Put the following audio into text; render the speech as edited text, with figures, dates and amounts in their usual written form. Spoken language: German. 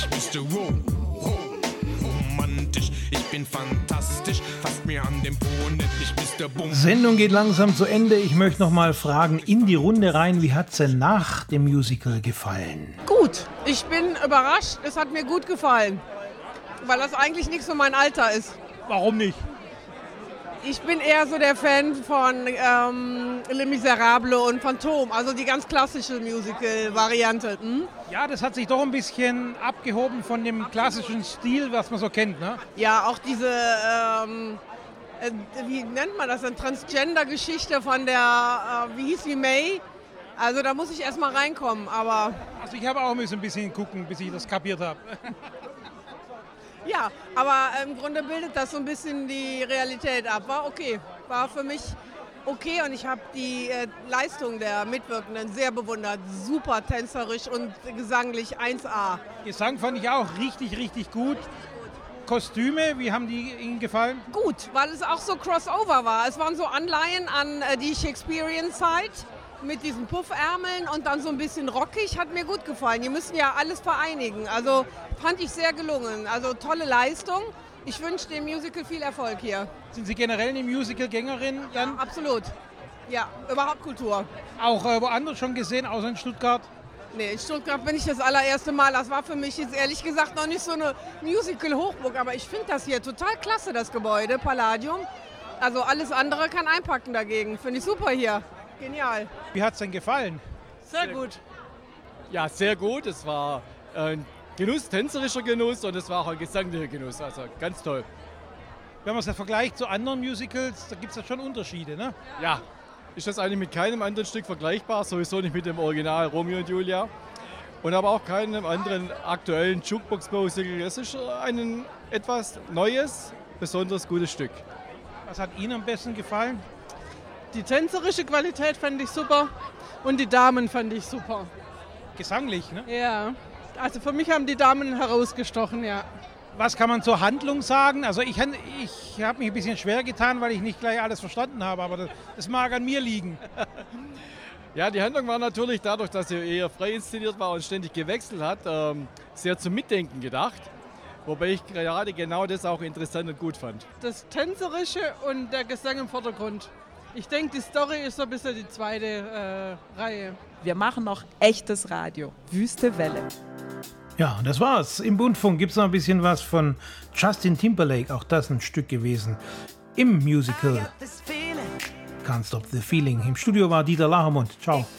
Bist du romantisch, ich bin fantastisch, fasst mir an dem Po und endlich bist du bumm. Sendung geht langsam zu Ende. Ich möchte noch mal fragen, in die Runde rein, wie hat's denn nach dem Musical gefallen? Gut, ich bin überrascht, es hat mir gut gefallen, weil das eigentlich nicht so mein Alter ist. Warum nicht? Ich bin eher so der Fan von Les Miserables und Phantom, also die ganz klassische Musical-Variante. Ja, das hat sich doch ein bisschen abgehoben von dem klassischen Stil, was man so kennt, ne? Ja, auch diese, wie nennt man das, eine Transgender-Geschichte von der, wie hieß die, May? Also da muss ich erst mal reinkommen, aber... Also ich habe auch ein bisschen gucken, bis ich das kapiert habe. Ja, aber im Grunde bildet das so ein bisschen die Realität ab. War okay, war für mich okay und ich habe die Leistung der Mitwirkenden sehr bewundert. Super tänzerisch und gesanglich 1A. Gesang fand ich auch richtig, richtig gut. Kostüme, wie haben die Ihnen gefallen? Gut, weil es auch so Crossover war. Es waren so Anleihen an die Shakespearean-Zeit mit diesen Puffärmeln und dann so ein bisschen rockig, hat mir gut gefallen. Die müssen ja alles vereinigen, also fand ich sehr gelungen. Also tolle Leistung. Ich wünsche dem Musical viel Erfolg hier. Sind Sie generell eine Musical-Gängerin? Ja, absolut. Ja, überhaupt Kultur. Auch woanders schon gesehen, außer in Stuttgart? Nee, in Stuttgart bin ich das allererste Mal. Das war für mich jetzt ehrlich gesagt noch nicht so eine Musical-Hochburg, aber ich finde das hier total klasse, das Gebäude, Palladium. Also alles andere kann einpacken dagegen. Finde ich super hier. Genial. Wie hat es denn gefallen? Sehr gut. Ja, sehr gut. Es war ein Genuss, tänzerischer Genuss und es war auch ein gesanglicher Genuss. Also ganz toll. Wenn man es vergleicht zu anderen Musicals, da gibt es ja schon Unterschiede, ne? Ja, ist das eigentlich mit keinem anderen Stück vergleichbar, sowieso nicht mit dem Original Romeo und Julia und aber auch keinem anderen aktuellen Jukebox-Musical. Es ist ein etwas neues, besonders gutes Stück. Was hat Ihnen am besten gefallen? Die tänzerische Qualität fand ich super und die Damen fand ich super. Gesanglich, ne? Ja, also für mich haben die Damen herausgestochen, ja. Was kann man zur Handlung sagen? Also ich habe mich ein bisschen schwer getan, weil ich nicht gleich alles verstanden habe, aber das mag an mir liegen. Ja, die Handlung war natürlich dadurch, dass sie eher frei inszeniert war und ständig gewechselt hat, sehr zum Mitdenken gedacht. Wobei ich gerade genau das auch interessant und gut fand. Das Tänzerische und der Gesang im Vordergrund. Ich denke, die Story ist so ein bisschen die zweite Reihe. Wir machen noch echtes Radio. Wüste Welle. Ja, das war's. Im Bundfunk gibt es noch ein bisschen was von Justin Timberlake, auch das ein Stück gewesen. Im Musical Can't Stop the Feeling. Im Studio war Dieter Lachermund. Ciao.